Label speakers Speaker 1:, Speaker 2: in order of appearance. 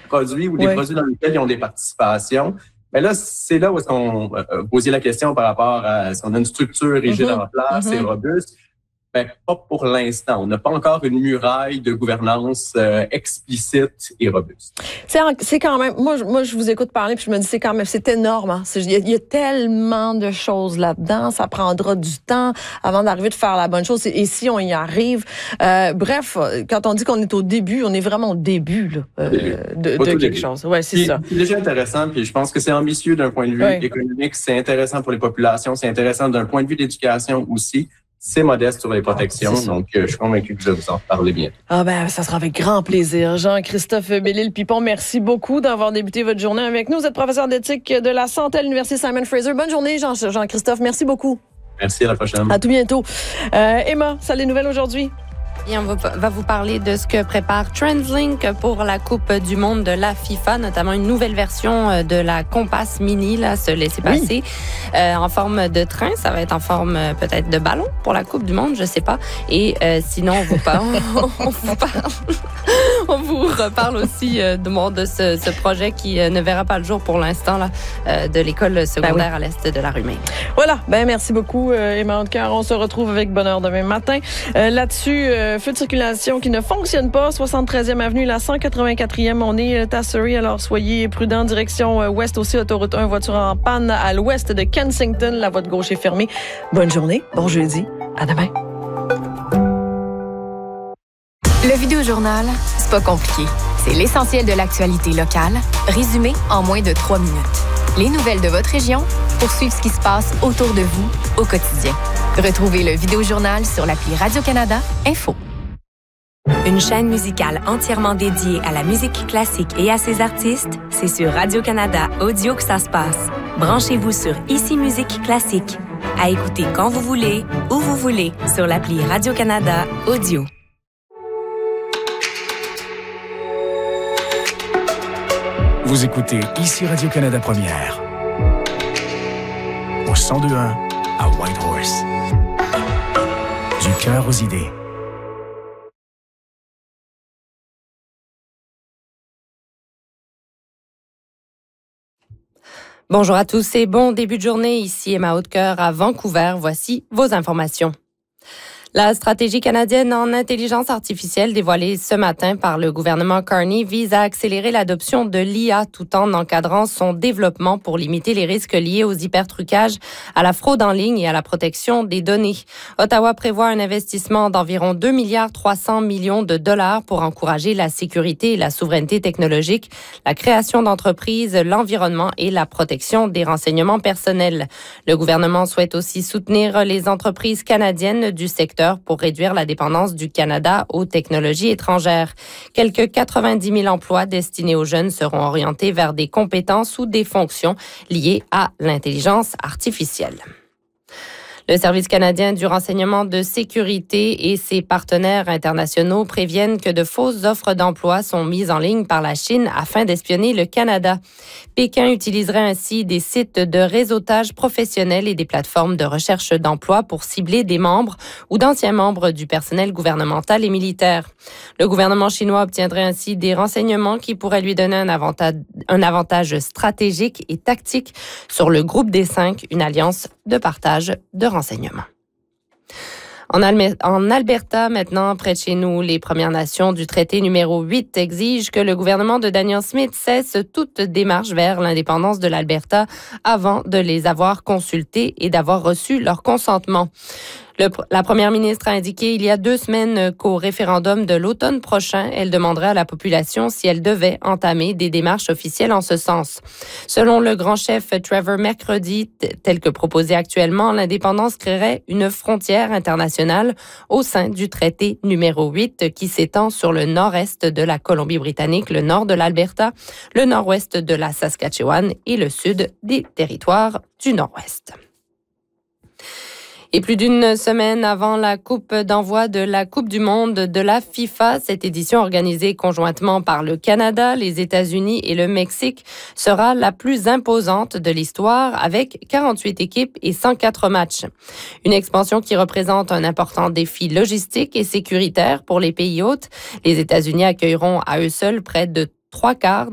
Speaker 1: produits ou des produits dans lesquels ils ont des participations. Mais là, c'est là où est-ce qu'on posait la question par rapport à est-ce qu'on a une structure rigide en place et robuste. Ben, pas pour l'instant. On n'a pas encore une muraille de gouvernance explicite et robuste.
Speaker 2: C'est quand même... Moi, je vous écoute parler puis je me dis, c'est énorme. Hein? Il y a tellement de choses là-dedans. Ça prendra du temps avant d'arriver de faire la bonne chose. Et si on y arrive... bref, quand on dit qu'on est au début, on est vraiment au début là, de quelque chose. Ouais, c'est ça.
Speaker 1: C'est déjà intéressant. Puis je pense que c'est ambitieux d'un point de vue économique. C'est intéressant pour les populations. C'est intéressant d'un point de vue d'éducation aussi. C'est modeste sur les protections, donc je suis convaincu que je vais vous en parler bientôt.
Speaker 2: Ah ben, ça sera avec grand plaisir. Jean-Christophe Bellil-Pipon, merci beaucoup d'avoir débuté votre journée avec nous. Vous êtes professeur d'éthique de la santé à l'Université Simon Fraser. Bonne journée, Jean-Christophe. Merci beaucoup.
Speaker 1: Merci, à la prochaine.
Speaker 2: À tout bientôt. Emma, ça les nouvelles aujourd'hui?
Speaker 3: Et on va vous parler de ce que prépare TransLink pour la Coupe du monde de la FIFA, notamment une nouvelle version de la Compass Mini, là, se laisser passer, en forme de train. Ça va être en forme peut-être de ballon pour la Coupe du monde, je sais pas. Et sinon, on vous reparle aussi de ce projet qui ne verra pas le jour pour l'instant là, de l'école secondaire à l'est de la rue May.
Speaker 2: Voilà, merci beaucoup Emma Haute-Cœur. On se retrouve avec bonheur demain matin. Là-dessus, feu de circulation qui ne fonctionne pas, 73e avenue, la 184e, on est à Surrey, alors soyez prudents, direction ouest aussi, autoroute 1, voiture en panne à l'ouest de Kensington, la voie de gauche est fermée. Bonne journée, bon jeudi, à demain.
Speaker 4: Le Vidéojournal, c'est pas compliqué. C'est l'essentiel de l'actualité locale, résumé en moins de 3 minutes. Les nouvelles de votre région pour suivre ce qui se passe autour de vous au quotidien. Retrouvez le Vidéojournal sur l'appli Radio-Canada Info.
Speaker 5: Une chaîne musicale entièrement dédiée à la musique classique et à ses artistes, c'est sur Radio-Canada Audio que ça se passe. Branchez-vous sur Ici Musique Classique. À écouter quand vous voulez, où vous voulez, sur l'appli Radio-Canada Audio.
Speaker 6: Vous écoutez Ici Radio-Canada Première. Au 102.1 à Whitehorse. Du cœur aux idées.
Speaker 3: Bonjour à tous et bon début de journée. Ici Emma Haute-Cœur à Vancouver. Voici vos informations. La stratégie canadienne en intelligence artificielle dévoilée ce matin par le gouvernement Carney vise à accélérer l'adoption de l'IA tout en encadrant son développement pour limiter les risques liés aux hypertrucages, à la fraude en ligne et à la protection des données. Ottawa prévoit un investissement d'environ 2,3 milliards de dollars pour encourager la sécurité et la souveraineté technologique, la création d'entreprises, l'environnement et la protection des renseignements personnels. Le gouvernement souhaite aussi soutenir les entreprises canadiennes du secteur pour réduire la dépendance du Canada aux technologies étrangères. Quelques 90 000 emplois destinés aux jeunes seront orientés vers des compétences ou des fonctions liées à l'intelligence artificielle. Le Service canadien du renseignement de sécurité et ses partenaires internationaux préviennent que de fausses offres d'emploi sont mises en ligne par la Chine afin d'espionner le Canada. Pékin utiliserait ainsi des sites de réseautage professionnel et des plateformes de recherche d'emploi pour cibler des membres ou d'anciens membres du personnel gouvernemental et militaire. Le gouvernement chinois obtiendrait ainsi des renseignements qui pourraient lui donner un avantage stratégique et tactique sur le groupe des 5, une alliance de partage de renseignements. En Alberta, maintenant, près de chez nous, les Premières Nations du traité numéro 8 exigent que le gouvernement de Daniel Smith cesse toute démarche vers l'indépendance de l'Alberta avant de les avoir consultés et d'avoir reçu leur consentement. La première ministre a indiqué il y a 2 semaines qu'au référendum de l'automne prochain, elle demanderait à la population si elle devait entamer des démarches officielles en ce sens. Selon le grand chef Trevor McCready, tel que proposé actuellement, l'indépendance créerait une frontière internationale au sein du traité numéro 8 qui s'étend sur le nord-est de la Colombie-Britannique, le nord de l'Alberta, le nord-ouest de la Saskatchewan et le sud des territoires du nord-ouest. Et plus d'une semaine avant la coupe d'envoi de la Coupe du monde de la FIFA, cette édition organisée conjointement par le Canada, les États-Unis et le Mexique sera la plus imposante de l'histoire avec 48 équipes et 104 matchs. Une expansion qui représente un important défi logistique et sécuritaire pour les pays hôtes. Les États-Unis accueilleront à eux seuls près de 3/4